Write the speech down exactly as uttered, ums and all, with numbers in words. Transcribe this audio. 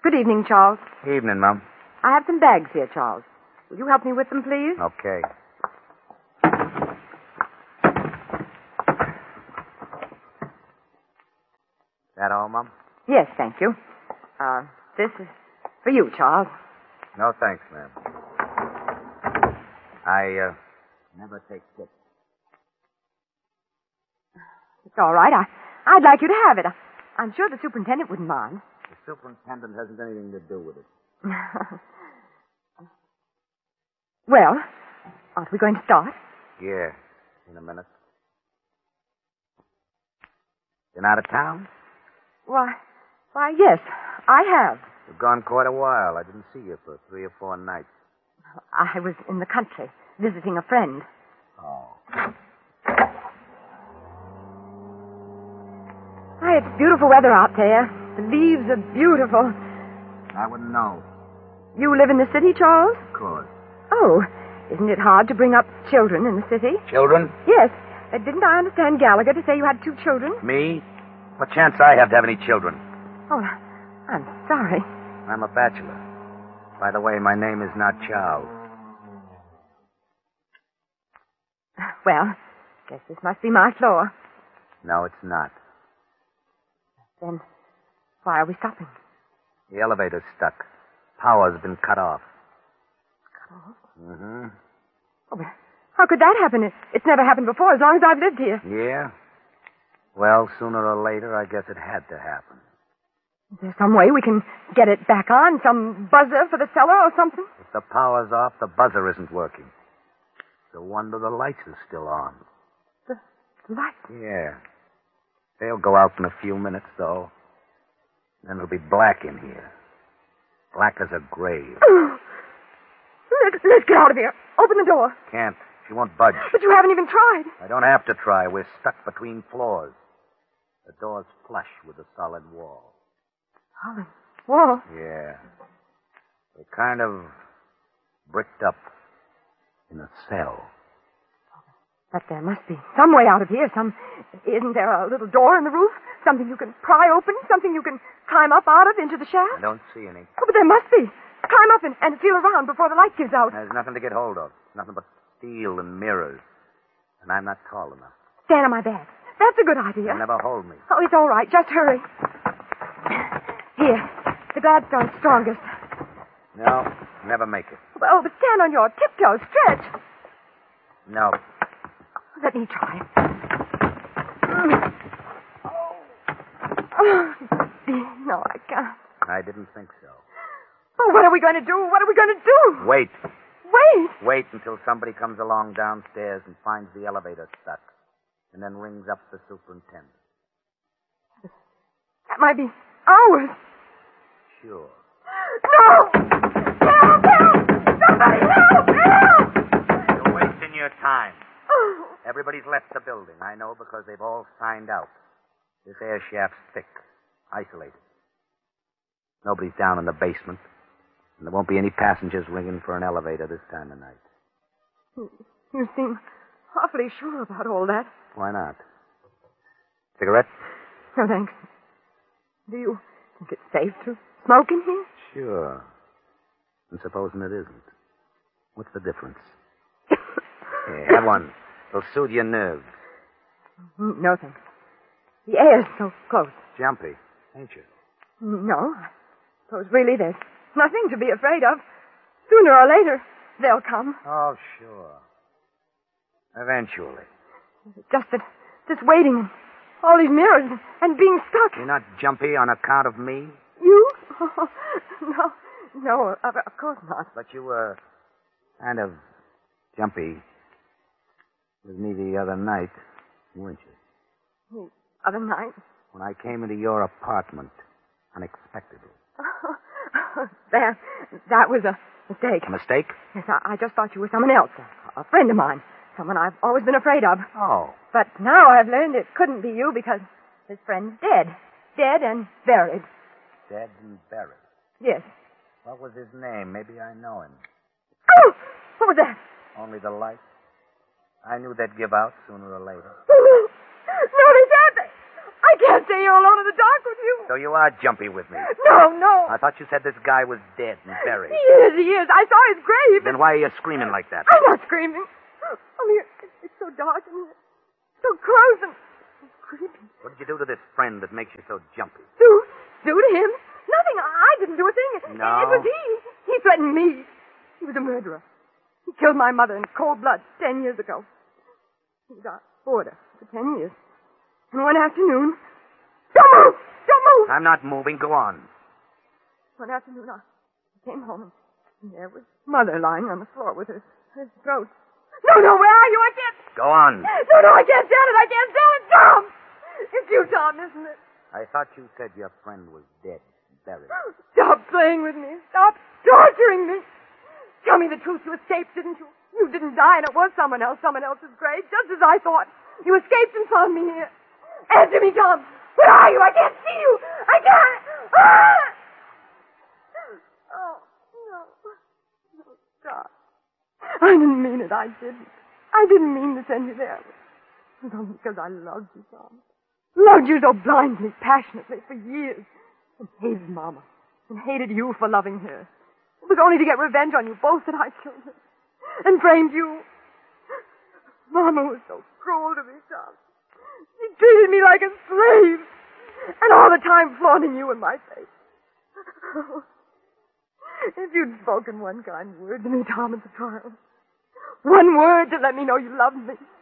Good evening, Charles. Evening, Mum. I have some bags here, Charles. Will you help me with them, please? Okay. That all, Mum? Yes, thank you. Uh, this is for you, Charles. No, thanks, ma'am. I, uh, never take tips. It's all right. I, I'd like you to have it. I, I'm sure the superintendent wouldn't mind. The superintendent hasn't anything to do with it. Well, aren't we going to start? Yeah, in a minute. Been out of town? Why, why, yes, I have. You've gone quite a while. I didn't see you for three or four nights. I was in the country, visiting a friend. Oh. Why, it's beautiful weather out there. The leaves are beautiful. I wouldn't know. You live in the city, Charles? Of course. Oh, isn't it hard to bring up children in the city? Children? Yes. Uh, didn't I understand Gallagher to say you had two children? Me? What chance I have to have any children? Oh, I'm sorry. I'm a bachelor. By the way, my name is not Charles. Well, guess this must be my floor. No, it's not. Then why are we stopping? The elevator's stuck. Power's been cut off. Cut off? Mm-hmm. Oh, but how could that happen? It, it's never happened before as long as I've lived here. Yeah? Well, sooner or later, I guess it had to happen. Is there some way we can get it back on? Some buzzer for the cellar or something? If the power's off, the buzzer isn't working. No wonder the lights are still on. The lights? Yeah. They'll go out in a few minutes, though. Then it'll be black in here. Black as a grave. Let's, let's get out of here. Open the door. Can't. She won't budge. But you haven't even tried. I don't have to try. We're stuck between floors. The door's flush with a solid wall. Solid wall? Yeah. We're kind of bricked up in a cell. But there must be some way out of here. Some... Isn't there a little door in the roof? Something you can pry open? Something you can climb up out of into the shaft? I don't see any. Oh, but there must be. Climb up and, and feel around before the light gives out. There's nothing to get hold of. Nothing but steel and mirrors. And I'm not tall enough. Stand on my back. That's a good idea. You'll never hold me. Oh, it's all right. Just hurry. Here. The Gladstone's strongest. No, never make it. Oh, but stand on your tiptoes. Stretch. No. Let me try. Oh, no, I can't. I didn't think so. Oh, what are we going to do? What are we going to do? Wait. Wait. Wait until somebody comes along downstairs and finds the elevator stuck. And then rings up the superintendent. That might be hours. Sure. No! Help! Help! Somebody help! Help! You're wasting your time. Oh. Everybody's left the building. I know because they've all signed out. This air shaft's thick. Isolated. Nobody's down in the basement. And there won't be any passengers ringing for an elevator this time of night. You, you seem awfully sure about all that. Why not? Cigarette? No, thanks. Do you think it's safe to smoke in here? Sure. And supposing it isn't. What's the difference? Here, have one. It'll soothe your nerves. No, thanks. The air's so close. Jumpy, ain't you? No, I suppose really there's nothing to be afraid of. Sooner or later, they'll come. Oh, sure. Eventually. Just that, this waiting and all these mirrors and, and being stuck. You're not jumpy on account of me? You? Oh, no, no, of, of course not. But you were kind of jumpy with me the other night, weren't you? The other night? When I came into your apartment unexpectedly. that, that was a mistake. A mistake? Yes, I, I just thought you were someone else, a, a friend of mine, someone I've always been afraid of. Oh. But now I've learned it couldn't be you because his friend's dead. Dead and buried. Dead and buried? Yes. What was his name? Maybe I know him. Oh! What was that? Only the light. I knew they'd give out sooner or later. No, they said that. I can't stay here alone in the dark with you. So you are jumpy with me. No, no. I thought you said this guy was dead and buried. He is, he is. I saw his grave. Then why are you screaming like that? I'm not screaming. Only it- it's so dark in here. So close and creepy. What did you do to this friend that makes you so jumpy? Sue? Sue to him? Nothing. I didn't do a thing. No? It was he. He threatened me. He was a murderer. He killed my mother in cold blood ten years ago. He was our boarder for ten years. And one afternoon... Don't move! Don't move! I'm not moving. Go on. One afternoon, I came home, and there was Mother lying on the floor with her, her throat. No, no, where are you? I can't... Go on. No, no, I can't stand it. I can't stand it. Tom! It's you, Tom, isn't it? I thought you said your friend was dead and buried. Stop playing with me. Stop torturing me. Tell me the truth. You escaped, didn't you? You didn't die, and it was someone else, someone else's grave, just as I thought. You escaped and found me here. Answer me, Tom. Where are you? I can't see you. I can't. Ah! Oh, no. No, stop. I didn't mean it. I didn't. I didn't mean to send you there. It was only because I loved you, Tom. Loved you so blindly, passionately, for years. And hated Mama. And hated you for loving her. It was only to get revenge on you both that I killed her. And framed you. Mama was so cruel to me, Tom. She treated me like a slave. And all the time flaunting you in my face. Oh, if you'd spoken one kind word to me, Tom, at the trial. One word to let me know you loved me.